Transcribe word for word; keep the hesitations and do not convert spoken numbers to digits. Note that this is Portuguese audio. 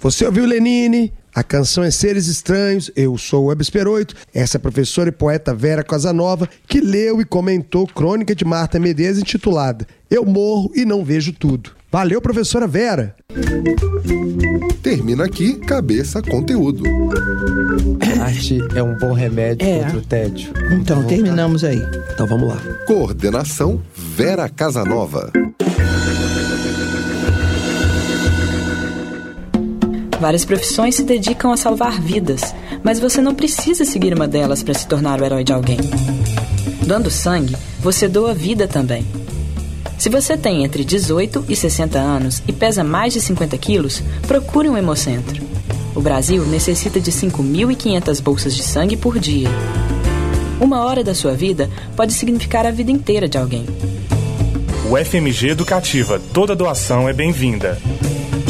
Você ouviu Lenine? A canção é Seres Estranhos. Eu sou o Web Esperoito. Essa é a professora e poeta Vera Casanova, que leu e comentou Crônica de Marta Medeiros intitulada Eu Morro e Não Vejo Tudo. Valeu, professora Vera! Termina aqui Cabeça Conteúdo. Arte é um bom remédio é. contra o tédio. Então, terminamos aí. Então vamos lá. Coordenação Vera Casanova. Várias profissões se dedicam a salvar vidas, mas você não precisa seguir uma delas para se tornar o herói de alguém. Doando sangue, você doa vida também. Se você tem entre dezoito e sessenta anos e pesa mais de cinquenta quilos, procure um hemocentro. O Brasil necessita de cinco mil e quinhentas bolsas de sangue por dia. Uma hora da sua vida pode significar a vida inteira de alguém. O F M G Educativa, toda doação é bem-vinda.